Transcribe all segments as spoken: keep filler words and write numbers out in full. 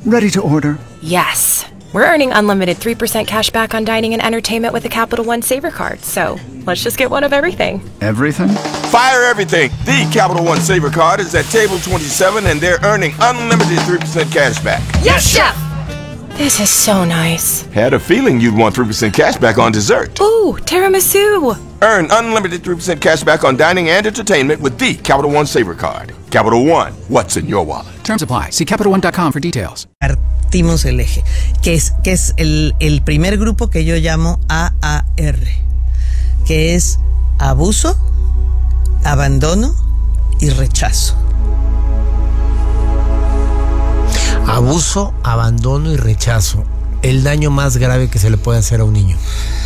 Ready to order. Yes. We're earning unlimited three percent cash back on dining and entertainment with a Capital One Saver card. So let's just get one of everything. Everything? Fire everything. The Capital One Saver card is at table twenty-seven and they're earning unlimited three percent cash back. Yes, Chef! This is so nice. Had a feeling you'd want three percent cash back on dessert. Ooh, tiramisu. Earn unlimited three percent cash back on dining and entertainment with the Capital One Saver card. Capital One, what's in your wallet? Terms apply. See Capital One dot com for details. Partimos el eje, que es, que es el, el primer grupo que yo llamo A A R, que es abuso, abandono y rechazo. Abuso, abandono y rechazo. El daño más grave que se le puede hacer a un niño.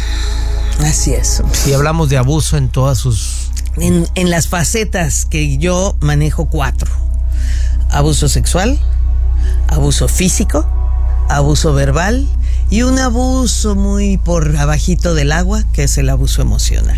Así es. Si hablamos de abuso en todas sus... En, en las facetas que yo manejo cuatro. Abuso sexual, abuso físico, abuso verbal y un abuso muy por abajito del agua, que es el abuso emocional.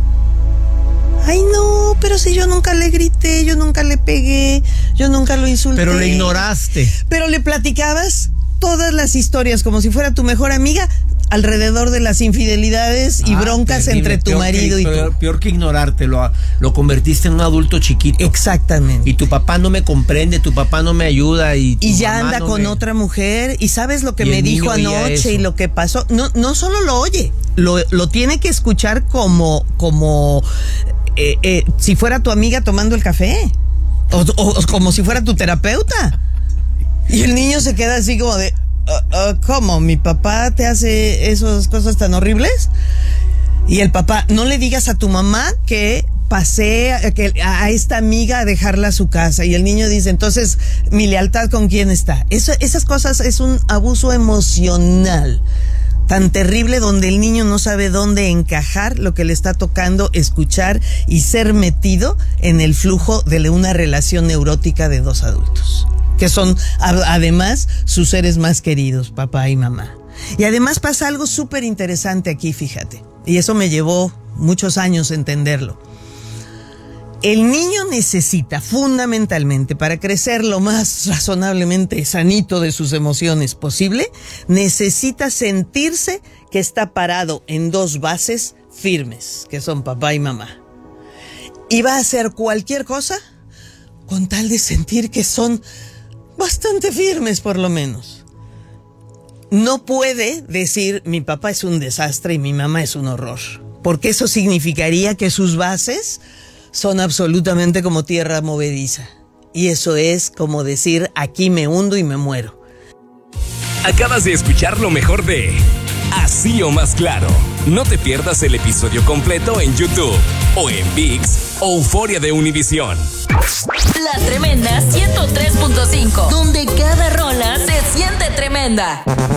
Ay, no, pero si yo nunca le grité, yo nunca le pegué, yo nunca lo insulté. Pero le ignoraste. Pero le platicabas todas las historias como si fuera tu mejor amiga alrededor de las infidelidades y ah, broncas terrible. Entre tu peor marido que, y peor, tú. Peor que ignorarte, lo, lo convertiste en un adulto chiquito. Exactamente. Y tu papá no me comprende, tu papá no me ayuda. Y, y ya anda no con me... otra mujer y sabes lo que y me dijo anoche y lo que pasó. No, no solo lo oye, lo, lo tiene que escuchar como... como Eh, eh, si fuera tu amiga tomando el café o, o, o como si fuera tu terapeuta, y el niño se queda así como de uh, uh, ¿cómo? ¿Mi papá te hace esas cosas tan horribles? Y el papá, no le digas a tu mamá que pasé a, que, a esta amiga a dejarla a su casa, y el niño dice, entonces mi lealtad ¿con quién está? Eso, esas cosas es un abuso emocional tan terrible, donde el niño no sabe dónde encajar lo que le está tocando escuchar y ser metido en el flujo de una relación neurótica de dos adultos, que son además sus seres más queridos, papá y mamá. Y además pasa algo súper interesante aquí, fíjate, y eso me llevó muchos años entenderlo. El niño necesita fundamentalmente, para crecer lo más razonablemente sanito de sus emociones posible, necesita sentirse que está parado en dos bases firmes, que son papá y mamá. Y va a hacer cualquier cosa con tal de sentir que son bastante firmes, por lo menos. No puede decir mi papá es un desastre y mi mamá es un horror, porque eso significaría que sus bases son absolutamente como tierra movediza. Y eso es como decir, aquí me hundo y me muero. Acabas de escuchar lo mejor de Así o Más Claro. No te pierdas el episodio completo en YouTube o en ViX o Euforia de Univisión. La Tremenda ciento tres punto cinco, donde cada rola se siente tremenda.